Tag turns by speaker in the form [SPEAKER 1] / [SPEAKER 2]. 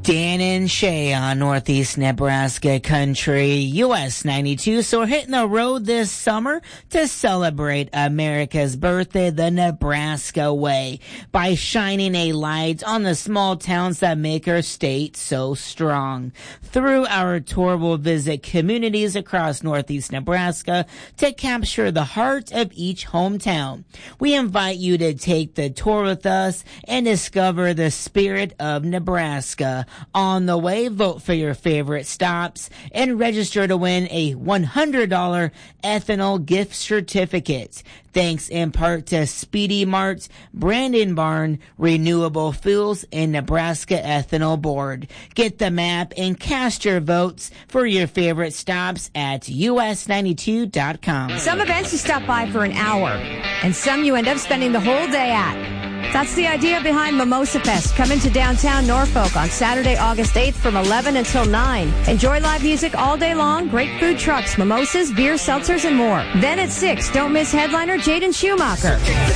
[SPEAKER 1] Dan and Shay on Northeast Nebraska Country, US 92. So we're hitting the road this summer to celebrate America's birthday the Nebraska way by shining a light on the small towns that make our state so strong. Through our tour, we'll visit communities across Northeast Nebraska to capture the heart of each hometown. We invite you to take the tour with us and discover the spirit of Nebraska. On the way, vote for your favorite stops and register to win a $100 ethanol gift certificate. Thanks in part to Speedy Mart, Brandon Barn, Renewable Fuels, and Nebraska Ethanol Board. Get the map and cast your votes for your favorite stops at us92.com.
[SPEAKER 2] Some events you stop by for an hour, and some you end up spending the whole day at. That's the idea behind Mimosa Fest. Come into downtown Norfolk on Saturday, August 8th from 11 until 9. Enjoy live music all day long, great food trucks, mimosas, beer, seltzers, and more. Then at 6, don't miss headliner Jaden Schumacher.